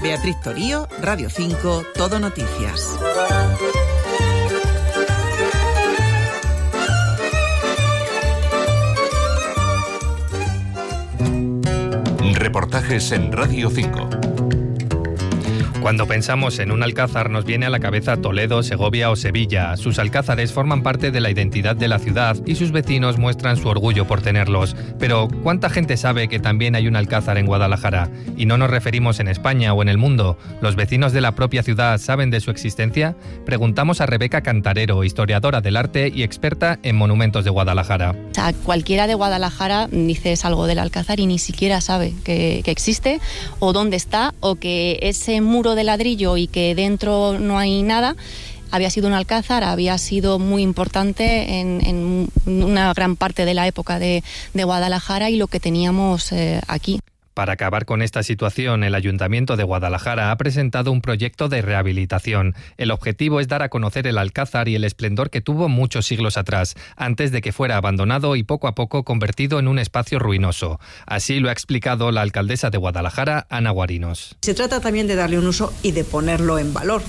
Beatriz Torío, Radio 5, Todo Noticias. Reportajes en Radio 5. Cuando pensamos en un alcázar nos viene a la cabeza Toledo, Segovia o Sevilla. Sus alcázares forman parte de la identidad de la ciudad y sus vecinos muestran su orgullo por tenerlos. Pero, ¿cuánta gente sabe que también hay un alcázar en Guadalajara? Y no nos referimos en España o en el mundo. ¿Los vecinos de la propia ciudad saben de su existencia? Preguntamos a Rebeca Cantarero, historiadora del arte y experta en monumentos de Guadalajara. O sea, cualquiera de Guadalajara dices algo del alcázar y ni siquiera sabe que existe o dónde está, o que ese muro de ladrillo y que dentro no hay nada había sido un alcázar, había sido muy importante en una gran parte de la época de Guadalajara y lo que teníamos aquí. Para acabar con esta situación, el Ayuntamiento de Guadalajara ha presentado un proyecto de rehabilitación. El objetivo es dar a conocer el alcázar y el esplendor que tuvo muchos siglos atrás, antes de que fuera abandonado y poco a poco convertido en un espacio ruinoso. Así lo ha explicado la alcaldesa de Guadalajara, Ana Guarinos. Se trata también de darle un uso y de ponerlo en valor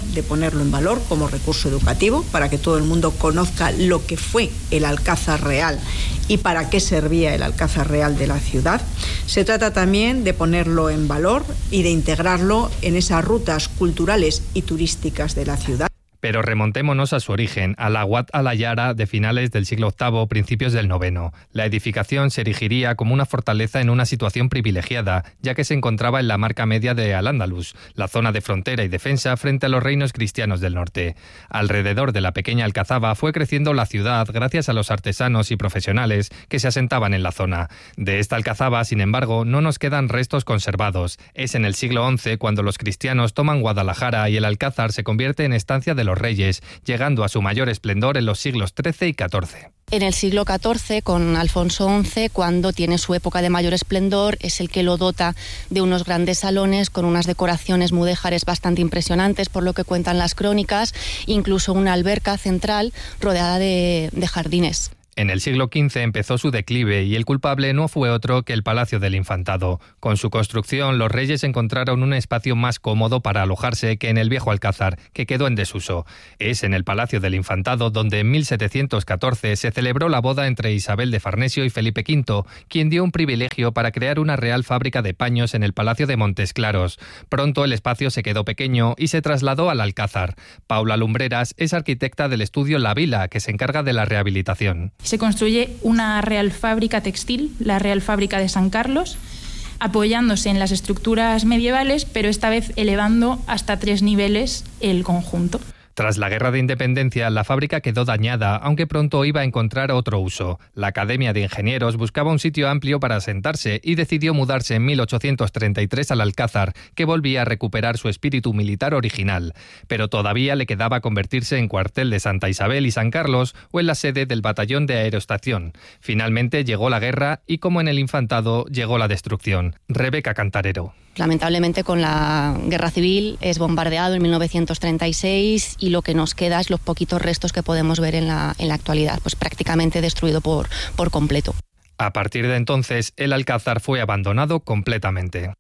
como recurso educativo, para que todo el mundo conozca lo que fue el alcázar real y para qué servía el alcázar real de la ciudad. Se trata también de ponerlo en valor y de integrarlo en esas rutas culturales y turísticas de la ciudad. Pero remontémonos a su origen, a la Wat Alayara de finales del siglo VIII, principios del IX. La edificación se erigiría como una fortaleza en una situación privilegiada, ya que se encontraba en la marca media de Al-Ándalus, la zona de frontera y defensa frente a los reinos cristianos del norte. Alrededor de la pequeña alcazaba fue creciendo la ciudad gracias a los artesanos y profesionales que se asentaban en la zona. De esta alcazaba, sin embargo, no nos quedan restos conservados. Es en el siglo XI cuando los cristianos toman Guadalajara y el alcázar se convierte en estancia de los reyes, llegando a su mayor esplendor en los siglos XIII y XIV. En el siglo XIV, con Alfonso XI, cuando tiene su época de mayor esplendor, es el que lo dota de unos grandes salones con unas decoraciones mudéjares bastante impresionantes, por lo que cuentan las crónicas, incluso una alberca central rodeada de jardines. En el siglo XV empezó su declive y el culpable no fue otro que el Palacio del Infantado. Con su construcción, los reyes encontraron un espacio más cómodo para alojarse que en el viejo alcázar, que quedó en desuso. Es en el Palacio del Infantado donde en 1714 se celebró la boda entre Isabel de Farnesio y Felipe V, quien dio un privilegio para crear una real fábrica de paños en el Palacio de Montes Claros. Pronto el espacio se quedó pequeño y se trasladó al alcázar. Paula Lumbreras es arquitecta del estudio La Vila, que se encarga de la rehabilitación. Se construye una real fábrica textil, la Real Fábrica de San Carlos, apoyándose en las estructuras medievales, pero esta vez elevando hasta 3 niveles el conjunto. Tras la Guerra de Independencia, la fábrica quedó dañada, aunque pronto iba a encontrar otro uso. La Academia de Ingenieros buscaba un sitio amplio para asentarse y decidió mudarse en 1833 al Alcázar, que volvía a recuperar su espíritu militar original. Pero todavía le quedaba convertirse en cuartel de Santa Isabel y San Carlos o en la sede del Batallón de Aerostación. Finalmente llegó la guerra y, como en el Infantado, llegó la destrucción. Rebeca Cantarero. Lamentablemente, con la guerra civil es bombardeado en 1936 y lo que nos queda es los poquitos restos que podemos ver en la actualidad, pues prácticamente destruido por completo. A partir de entonces, el Alcázar fue abandonado completamente.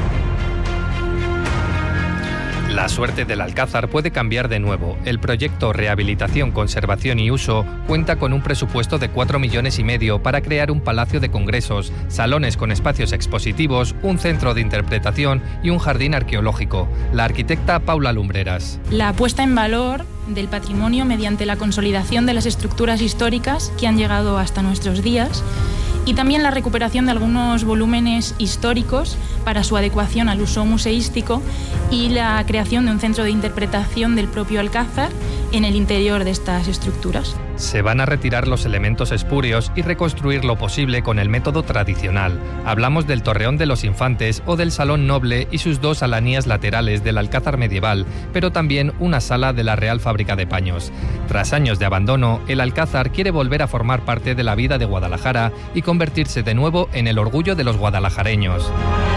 La suerte del Alcázar puede cambiar de nuevo. El proyecto Rehabilitación, Conservación y Uso cuenta con un presupuesto de 4,5 millones para crear un palacio de congresos, salones con espacios expositivos, un centro de interpretación y un jardín arqueológico. La arquitecta Paula Lumbreras. La puesta en valor del patrimonio mediante la consolidación de las estructuras históricas que han llegado hasta nuestros días y también la recuperación de algunos volúmenes históricos para su adecuación al uso museístico y la creación de un centro de interpretación del propio Alcázar en el interior de estas estructuras. Se van a retirar los elementos espurios y reconstruir lo posible con el método tradicional. Hablamos del Torreón de los Infantes o del Salón Noble y sus 2 alanías laterales del Alcázar medieval, pero también una sala de la Real Fábrica de Paños. Tras años de abandono, el Alcázar quiere volver a formar parte de la vida de Guadalajara y convertirse de nuevo en el orgullo de los guadalajareños.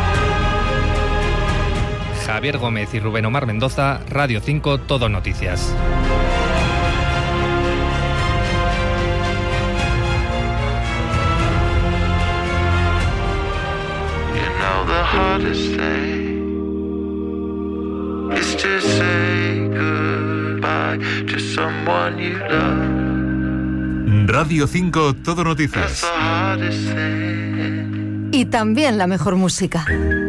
Javier Gómez y Rubén Omar Mendoza, Radio 5, Todo Noticias. The hardest thing Radio 5 Todo Noticias. Y también la mejor música.